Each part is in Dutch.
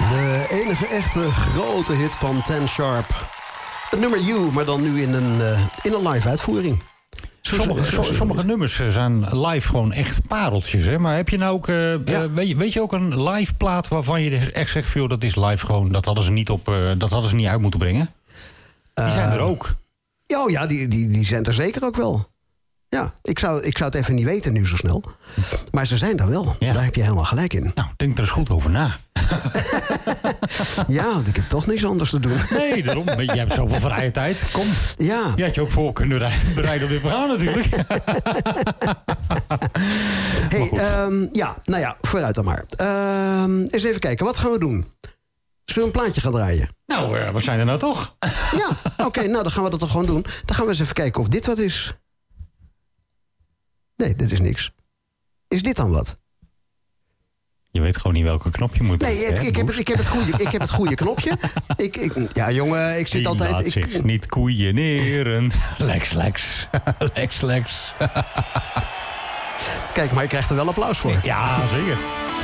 De enige echte grote hit van Ten Sharp. Het nummer You, maar dan nu in een live uitvoering. Sommige nummers zijn live gewoon echt pareltjes. Hè? Maar heb je nou ook... weet je ook een live plaat waarvan je echt zegt... Joh, dat is live gewoon, dat hadden ze niet uit moeten brengen? Die zijn er ook. Ja, die zijn er zeker ook wel. Ja, ik zou het even niet weten nu zo snel. Maar ze zijn er wel. Ja. Daar heb je helemaal gelijk in. Nou, denk er eens goed over na. Ja, ik heb toch niks anders te doen. Nee, daarom. Je hebt zoveel vrije tijd. Kom. Ja. Je had je ook voor kunnen bereiden op dit verhaal natuurlijk. Hey, vooruit dan maar. Eens even kijken, wat gaan we doen? Zullen we een plaatje gaan draaien? Nou, we zijn er nou toch? Ja, oké, nou dan gaan we dat toch gewoon doen. Dan gaan we eens even kijken of dit wat is. Nee, dit is niks. Is dit dan wat? Je weet gewoon niet welke knop je moet drukken. Nee, ik heb het goede knopje. Ja, jongen, ik zit altijd... Laat zich niet koeieneren. Lex. Kijk, maar je krijgt er wel applaus voor. Ja, zeker.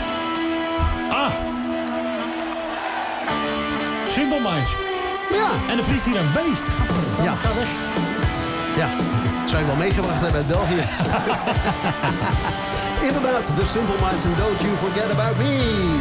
Simple Minds. Ja. En dan vliegt hier een beest. Ja. Ga weg. Ja, zou je wel meegebracht hebben uit België. Inderdaad, de Simple Minds en Don't You Forget About Me.